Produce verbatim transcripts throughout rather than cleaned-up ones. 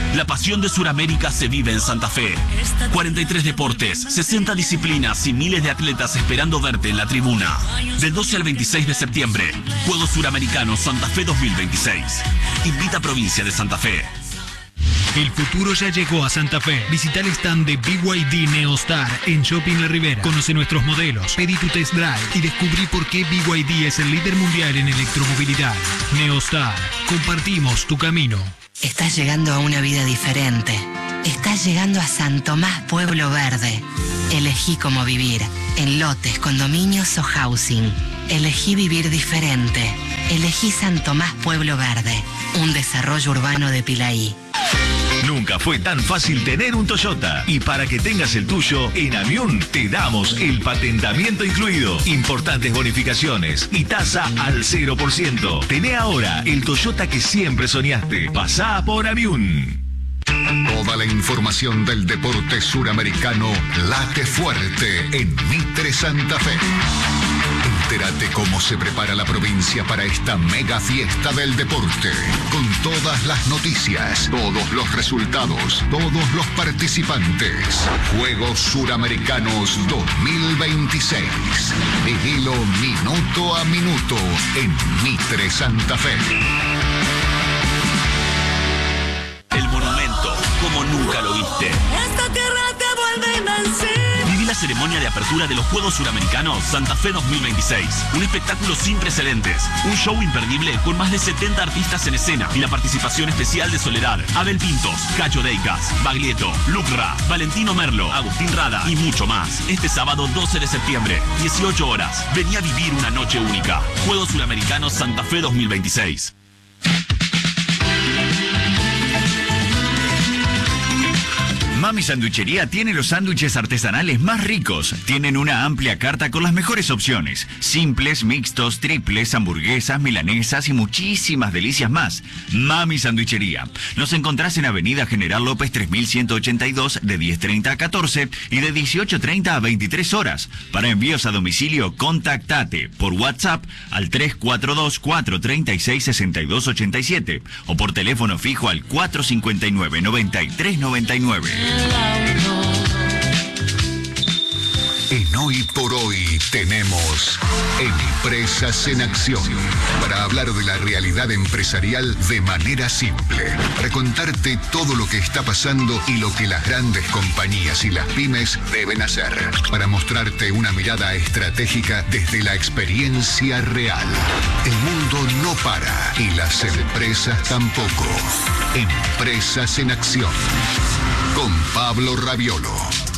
La pasión de Suramérica se vive en Santa Fe. cuarenta y tres deportes, sesenta disciplinas y miles de atletas esperando verte en la tribuna. Del doce al veintiséis de septiembre, Juegos Suramericanos Santa Fe dos mil veintiséis. Invita a Provincia de Santa Fe. El futuro ya llegó a Santa Fe. Visita el stand de B Y D Neostar en Shopping La Ribera. Conoce nuestros modelos, pedí tu test drive y descubrí por qué B Y D es el líder mundial en electromovilidad. Neostar, compartimos tu camino. Estás llegando a una vida diferente. Estás llegando a San Tomás Pueblo Verde. Elegí cómo vivir, en lotes, condominios o housing. Elegí vivir diferente. Elegí San Tomás Pueblo Verde, un desarrollo urbano de Pilaí. Nunca fue tan fácil tener un Toyota. Y para que tengas el tuyo, en Amiún te damos el patentamiento incluido, importantes bonificaciones y tasa al cero por ciento. Tené ahora el Toyota que siempre soñaste. Pasá por Amiún. Toda la información del deporte suramericano late fuerte en Mitre Santa Fe. Entérate cómo se prepara la provincia para esta mega fiesta del deporte, con todas las noticias, todos los resultados, todos los participantes. Juegos Suramericanos dos mil veintiséis. Vivilo minuto a minuto en Mitre Santa Fe. El monumento, como nunca lo viste. Esta tierra te vuelve invencible. Viví la ceremonia de apertura de los Juegos Suramericanos Santa Fe dos mil veintiséis. Un espectáculo sin precedentes. Un show imperdible con más de setenta artistas en escena y la participación especial de Soledad, Abel Pintos, Cacho Deicas, Baglietto, Lucra, Valentino Merlo, Agustín Rada y mucho más. Este sábado doce de septiembre, dieciocho horas. Vení a vivir una noche única. Juegos Suramericanos Santa Fe dos mil veintiséis. Mami Sanduichería tiene los sándwiches artesanales más ricos. Tienen una amplia carta con las mejores opciones. Simples, mixtos, triples, hamburguesas, milanesas y muchísimas delicias más. Mami Sanduichería. Nos encontrás en Avenida General López tres mil ciento ochenta y dos de diez treinta a catorce y de dieciocho treinta a veintitrés horas. Para envíos a domicilio, contactate por WhatsApp al tres cuatro dos, cuatro tres seis, seis dos ocho siete o por teléfono fijo al cuatro cinco nueve, nueve tres nueve nueve. En Hoy por Hoy tenemos Empresas en Acción, para hablar de la realidad empresarial de manera simple, para contarte todo lo que está pasando y lo que las grandes compañías y las pymes deben hacer, para mostrarte una mirada estratégica desde la experiencia real. El mundo no para y las empresas tampoco. Empresas en Acción, con Pablo Raviolo.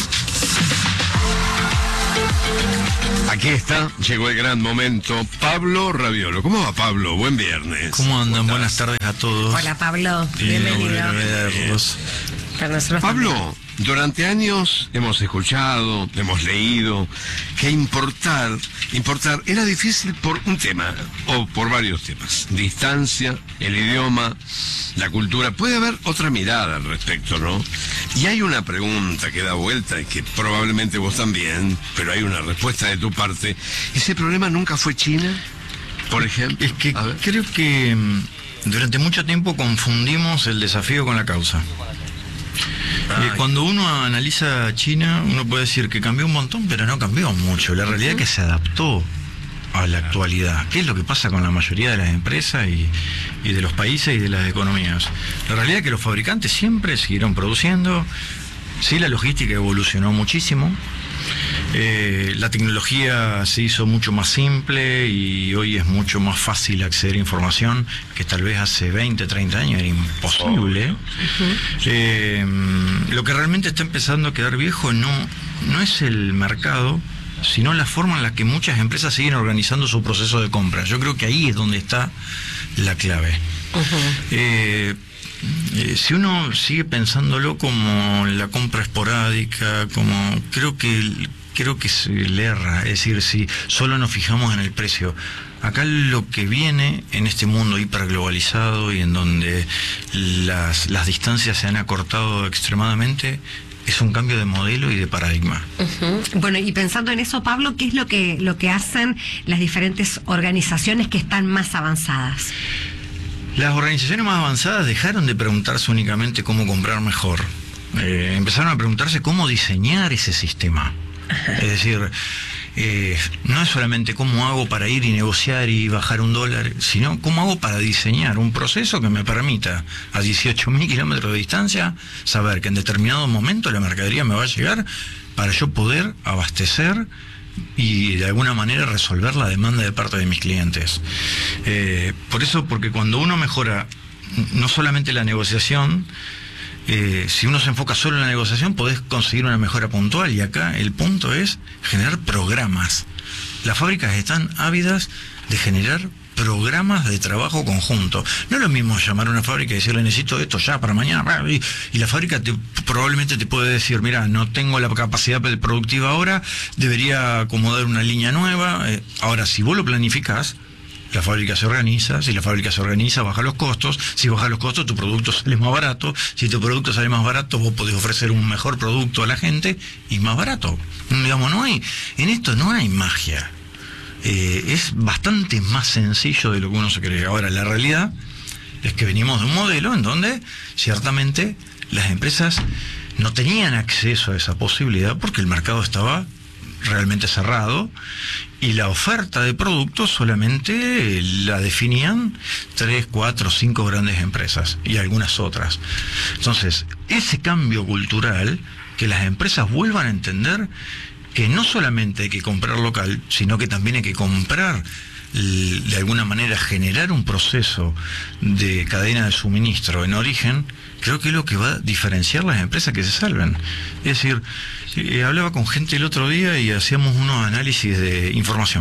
Aquí está, llegó el gran momento. Pablo Raviolo. ¿Cómo va, Pablo? Buen viernes. ¿Cómo andan? ¿Cómo Buenas tardes a todos. Hola, Pablo. Bien, bienvenido. verlos. Pablo, también. Durante años hemos escuchado, hemos leído que importar, importar era difícil por un tema, o por varios temas. Distancia, el idioma, la cultura. Puede haber otra mirada al respecto, ¿no? Y hay una pregunta que da vuelta y que probablemente vos también, pero hay una respuesta de tu parte. ¿Ese problema nunca fue China, por ejemplo? Es que creo que durante mucho tiempo confundimos el desafío con la causa. Eh, cuando uno analiza China, uno puede decir que cambió un montón, pero no cambió mucho. La realidad es que se adaptó a la actualidad. ¿Qué es lo que pasa con la mayoría de las empresas y, y de los países y de las economías? La realidad es que los fabricantes siempre siguieron produciendo. Sí, la logística evolucionó muchísimo. Eh, la tecnología se hizo mucho más simple y hoy es mucho más fácil acceder a información que tal vez hace veinte, treinta años era imposible. Uh-huh. eh, lo que realmente está empezando a quedar viejo no, no es el mercado, sino la forma en la que muchas empresas siguen organizando su proceso de compra. Yo creo que ahí es donde está la clave. Uh-huh. eh, Eh, si uno sigue pensándolo como la compra esporádica, como creo que creo que se le erra, es decir, si solo nos fijamos en el precio. Acá lo que viene en este mundo hiperglobalizado y en donde las, las distancias se han acortado extremadamente, es un cambio de modelo y de paradigma. Uh-huh. Bueno, y pensando en eso, Pablo, ¿qué es lo que, lo que hacen las diferentes organizaciones que están más avanzadas? Las organizaciones más avanzadas dejaron de preguntarse únicamente cómo comprar mejor. Eh, empezaron a preguntarse cómo diseñar ese sistema. Es decir, eh, no es solamente cómo hago para ir y negociar y bajar un dólar, sino cómo hago para diseñar un proceso que me permita a dieciocho mil kilómetros de distancia saber que en determinado momento la mercadería me va a llegar para yo poder abastecer y de alguna manera resolver la demanda de parte de mis clientes. Eh, por eso, porque cuando uno mejora no solamente la negociación, eh, si uno se enfoca solo en la negociación, podés conseguir una mejora puntual, y acá el punto es generar programas. Las fábricas están ávidas de generar programas de trabajo conjunto. No es lo mismo llamar a una fábrica y decirle necesito esto ya para mañana, y, y la fábrica te, probablemente te puede decir, mira, no tengo la capacidad productiva ahora, debería acomodar una línea nueva. Eh, ahora, si vos lo planificás, la fábrica se organiza, si la fábrica se organiza, baja los costos, si baja los costos, tu producto sale más barato, si tu producto sale más barato, vos podés ofrecer un mejor producto a la gente y más barato. Digamos, no hay, en esto no hay magia. Eh, es bastante más sencillo de lo que uno se cree. Ahora, la realidad es que venimos de un modelo en donde ciertamente las empresas no tenían acceso a esa posibilidad porque el mercado estaba realmente cerrado y la oferta de productos solamente la definían tres, cuatro, cinco grandes empresas y algunas otras. Entonces, ese cambio cultural, que las empresas vuelvan a entender que no solamente hay que comprar local, sino que también hay que comprar, de alguna manera generar un proceso de cadena de suministro en origen, creo que es lo que va a diferenciar las empresas que se salven. Es decir, eh, hablaba con gente el otro día y hacíamos unos análisis de información.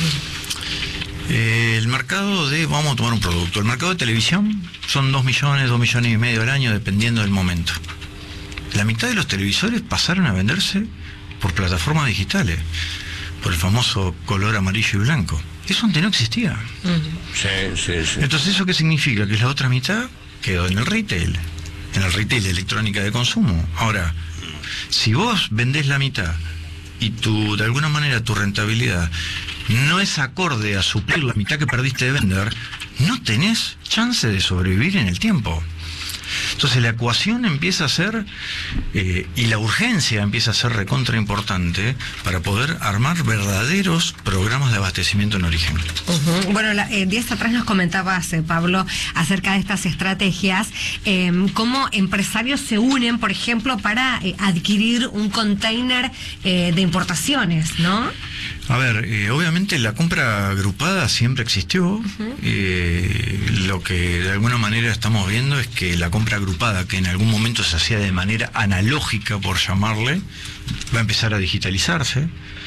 Uh-huh. Eh, el mercado de, vamos a tomar un producto, el mercado de televisión son dos millones, dos millones y medio al año, dependiendo del momento. La mitad de los televisores pasaron a venderse por plataformas digitales, por el famoso color amarillo y blanco. Eso antes no existía. Uh-huh. Sí, sí, sí. Entonces, ¿eso qué significa? Que la otra mitad quedó en el retail, en el retail de electrónica de consumo. Ahora, si vos vendés la mitad y tu, de alguna manera tu rentabilidad no es acorde a suplir la mitad que perdiste de vender, no tenés chance de sobrevivir en el tiempo. Entonces la ecuación empieza a ser, eh, y la urgencia empieza a ser recontra importante para poder armar verdaderos programas de abastecimiento en origen. Uh-huh. Bueno, la, eh, días atrás nos comentabas, eh, Pablo, acerca de estas estrategias, eh, cómo empresarios se unen, por ejemplo, para eh, adquirir un container eh, de importaciones, ¿no? A ver, eh, obviamente la compra agrupada siempre existió. Uh-huh. eh, lo que de alguna manera estamos viendo es que la compra agrupada, que en algún momento se hacía de manera analógica, por llamarle, va a empezar a digitalizarse.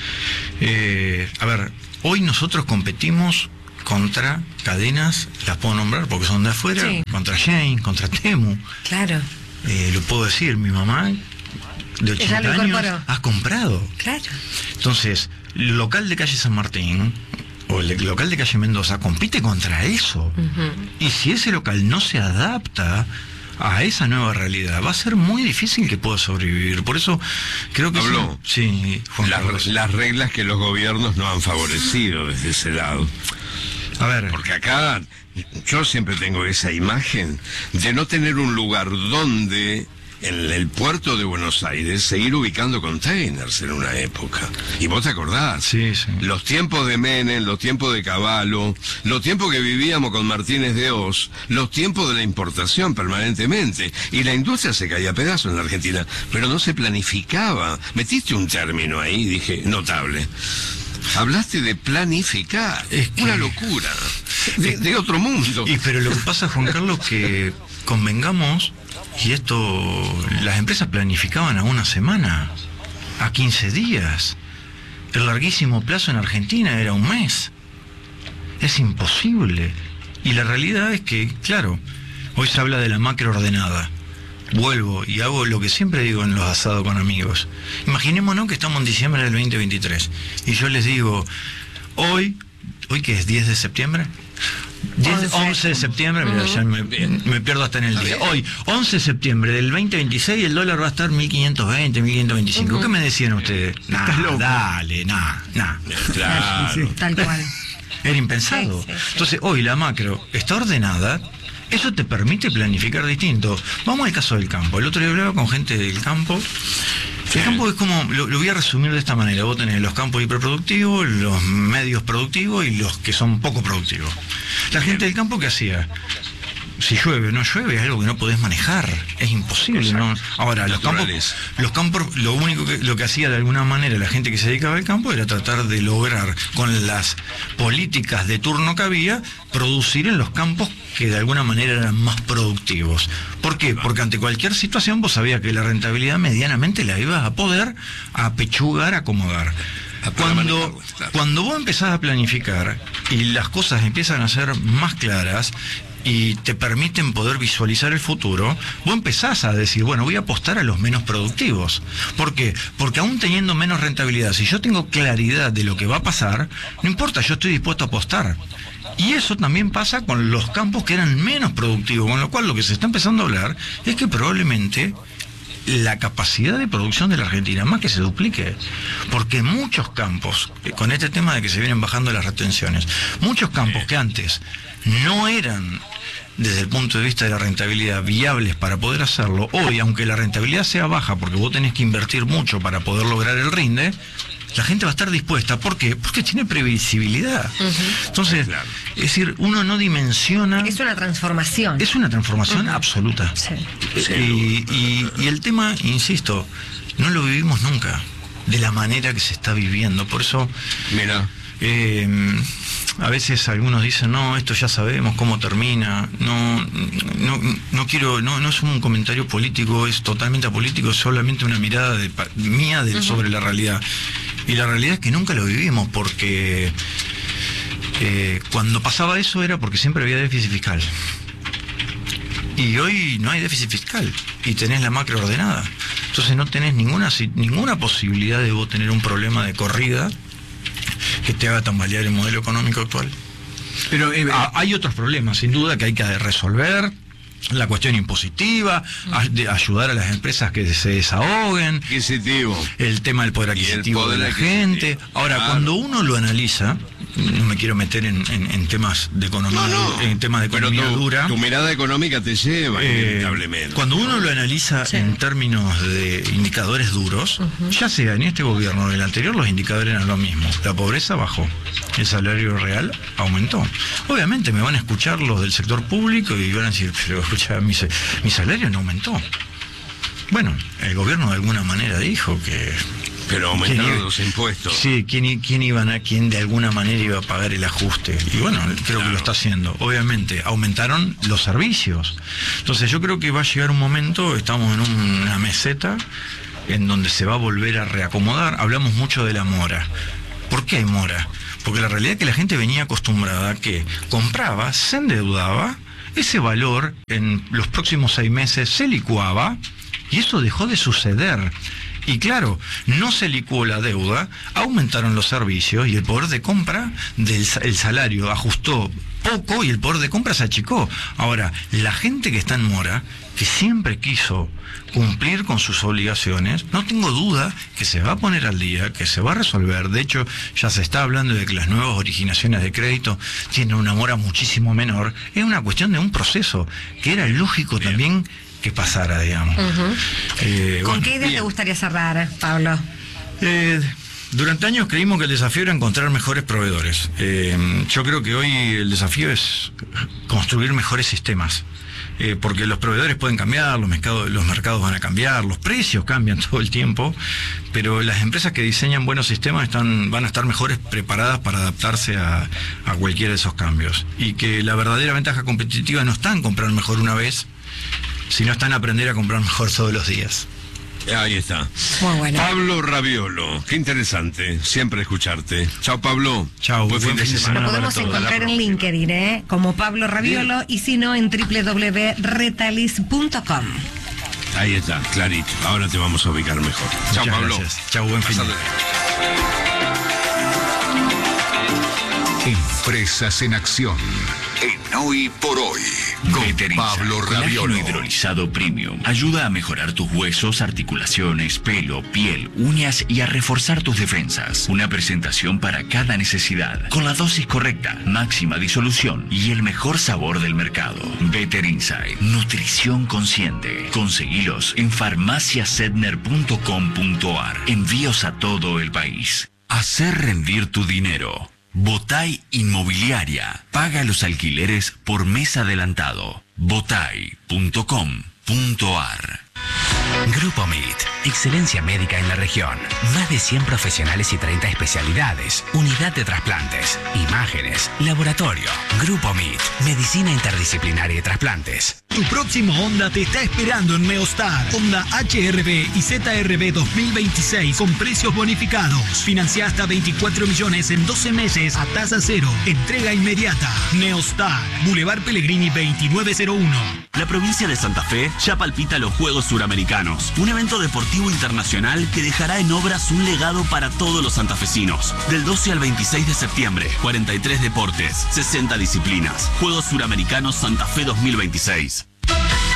Eh, a ver, hoy nosotros competimos contra cadenas, las puedo nombrar porque son de afuera, sí. Contra Shein, contra Temu. Claro. Eh, lo puedo decir, mi mamá de ochenta años ha comprado. Claro. Entonces, el local de calle San Martín o el local de calle Mendoza compite contra eso. Uh-huh. Y si ese local no se adapta a esa nueva realidad, va a ser muy difícil que pueda sobrevivir. Por eso creo que Habló. Sí, Juan las, las reglas que los gobiernos no han favorecido desde ese lado. A ver, porque acá yo siempre tengo esa imagen de no tener un lugar donde en el puerto de Buenos Aires seguir ubicando containers en una época. Y vos te acordás, sí, sí. Los tiempos de Menem, los tiempos de Cavallo, los tiempos que vivíamos con Martínez de Oz, los tiempos de la importación permanentemente. Y la industria se caía a pedazos en la Argentina, pero no se planificaba. Metiste un término ahí, dije, notable. Hablaste de planificar, es que... una locura, de, de otro mundo. Y pero lo que pasa, Juan Carlos, que convengamos, y esto, las empresas planificaban a una semana, a quince días. El larguísimo plazo en Argentina era un mes. Es imposible. Y la realidad es que, claro, hoy se habla de la macroordenada. Vuelvo y hago lo que siempre digo en los asados con amigos. Imaginémonos que estamos en diciembre del veinte veintitrés y yo les digo, hoy, ¿hoy qué es? ¿diez de septiembre? diez, once de septiembre, mira, ya me, me pierdo hasta en el día. Hoy, once de septiembre del veinte veintiséis, el dólar va a estar mil quinientos veinte, mil quinientos veinticinco. Uh-huh. ¿Qué me decían ustedes? Nah, dale, nah, nah. Claro. Sí, tal cual. Era impensado. Sí, sí, sí. Entonces, hoy la macro está ordenada Eso te permite planificar distinto. Vamos al caso del campo. El otro día hablaba con gente del campo. Sí. El campo es como, lo, lo voy a resumir de esta manera. Vos tenés los campos hiperproductivos, los medios productivos y los que son poco productivos. La Bien. gente del campo, ¿qué hacía? Si llueve o no llueve, es algo que no podés manejar, es imposible, ¿no? Ahora, los campos, los campos, lo único que lo que hacía de alguna manera la gente que se dedicaba al campo era tratar de lograr, con las políticas de turno que había, producir en los campos que de alguna manera eran más productivos. ¿Por qué? Porque ante cualquier situación vos sabías que la rentabilidad medianamente la ibas a poder apechugar, acomodar. Cuando, cuando vos empezás a planificar y las cosas empiezan a ser más claras y te permiten poder visualizar el futuro, vos empezás a decir, bueno, voy a apostar a los menos productivos. ¿Por qué? Porque aún teniendo menos rentabilidad, si yo tengo claridad de lo que va a pasar, no importa, yo estoy dispuesto a apostar. Y eso también pasa con los campos que eran menos productivos, con lo cual lo que se está empezando a hablar es que probablemente la capacidad de producción de la Argentina más que se duplique, porque muchos campos, con este tema de que se vienen bajando las retenciones, muchos campos que antes no eran, desde el punto de vista de la rentabilidad, viables para poder hacerlo, hoy, aunque la rentabilidad sea baja, porque vos tenés que invertir mucho para poder lograr el rinde, la gente va a estar dispuesta. ¿Por qué? Porque tiene previsibilidad. Uh-huh. Entonces, claro. es decir, uno no dimensiona... Es una transformación. Es una transformación uh-huh. absoluta. Sí. Y, y, y el tema, insisto, no lo vivimos nunca de la manera que se está viviendo. Por eso... Mira. Eh, a veces algunos dicen, no, esto ya sabemos cómo termina. No, no, no quiero, no, no es un comentario político, es totalmente apolítico, es solamente una mirada de, mía de, uh-huh. sobre la realidad. Y la realidad es que nunca lo vivimos, porque eh, cuando pasaba eso era porque siempre había déficit fiscal. Y hoy no hay déficit fiscal y tenés la macro ordenada. Entonces no tenés ninguna, ninguna posibilidad de vos tener un problema de corrida que te haga tambalear el modelo económico actual. Pero eh, ah, hay otros problemas, sin duda, que hay que resolver. La cuestión impositiva, a, de ayudar a las empresas que se desahoguen, adquisitivo, el tema del poder adquisitivo poder de la adquisitivo. gente. Ahora, claro. cuando uno lo analiza, no me quiero meter en, en, en temas de economía, no, no. en temas de economía Pero tu, dura. Tu mirada económica te lleva, eh, inevitablemente. Cuando uno lo analiza sí. en términos de indicadores duros, uh-huh. ya sea en este gobierno o en el anterior, los indicadores eran lo mismo. La pobreza bajó, el salario real aumentó. Obviamente me van a escuchar los del sector público y van a decir, pero escucha, mi, mi salario no aumentó. Bueno, el gobierno de alguna manera dijo que... Pero aumentaron los impuestos. Sí, ¿quién, quién iban a, quién de alguna manera iba a pagar el ajuste? Y bueno, creo claro. que lo está haciendo. Obviamente, aumentaron los servicios. Entonces yo creo que va a llegar un momento, estamos en una meseta, en donde se va a volver a reacomodar. Hablamos mucho de la mora. ¿Por qué hay mora? Porque la realidad es que la gente venía acostumbrada a que compraba, se endeudaba, ese valor en los próximos seis meses se licuaba, y eso dejó de suceder. Y claro, no se licuó la deuda, aumentaron los servicios y el poder de compra del el salario ajustó poco y el poder de compra se achicó. Ahora, la gente que está en mora, que siempre quiso cumplir con sus obligaciones, no tengo duda que se va a poner al día, que se va a resolver. De hecho, ya se está hablando de que las nuevas originaciones de crédito tienen una mora muchísimo menor. Es una cuestión de un proceso que era lógico Bien. también que pasara, digamos. Uh-huh. eh, ¿Con bueno, qué idea te gustaría cerrar, Pablo? Eh, durante años creímos que el desafío era encontrar mejores proveedores. Eh, yo creo que hoy el desafío es construir mejores sistemas. Eh, porque los proveedores pueden cambiar, los mercados, los mercados van a cambiar, los precios cambian todo el tiempo, pero las empresas que diseñan buenos sistemas están, van a estar mejores preparadas para adaptarse a, a cualquiera de esos cambios. Y que la verdadera ventaja competitiva no está en comprar mejor una vez, sino está en aprender a comprar mejor todos los días. Ahí está. Muy bueno. Pablo Raviolo, qué interesante siempre escucharte. Chao, Pablo. Chao, buen fin de semana. Lo podemos encontrar en LinkedIn, ¿eh? Como Pablo Raviolo, Bien. y si no, en doble u doble u doble u punto retalis punto com. Ahí está, clarito. Ahora te vamos a ubicar mejor. Chao, Pablo. Gracias. Chao, buen fin de semana. Empresas en acción. En Hoy por Hoy. con Veterin Pablo Insight, colágeno Raviolo. hidrolizado premium. Ayuda a mejorar tus huesos, articulaciones, pelo, piel, uñas y a reforzar tus defensas. Una presentación para cada necesidad. Con la dosis correcta, máxima disolución y el mejor sabor del mercado. Veterin Insight. Nutrición consciente. Conseguilos en farmacia sedner punto com punto ar. Envíos a todo el país. Hacer rendir tu dinero. Botay Inmobiliaria. Paga los alquileres por mes adelantado. botay punto com punto ar. Grupo M I T, excelencia médica en la región. Más de cien profesionales y treinta especialidades. Unidad de trasplantes, imágenes, laboratorio. Grupo M I T, medicina interdisciplinaria y trasplantes. Tu próximo Honda te está esperando en Neostar. Honda H R V y Z R V dos mil veintiséis con precios bonificados. Financia hasta veinticuatro millones en doce meses a tasa cero. Entrega inmediata. Neostar, Boulevard Pellegrini veintinueve cero uno. La provincia de Santa Fe ya palpita los Juegos Suramericanos, un evento deportivo internacional que dejará en obras un legado para todos los santafesinos. Del doce al veintiséis de septiembre, cuarenta y tres deportes, sesenta disciplinas. Juegos Suramericanos Santa Fe dos mil veintiséis.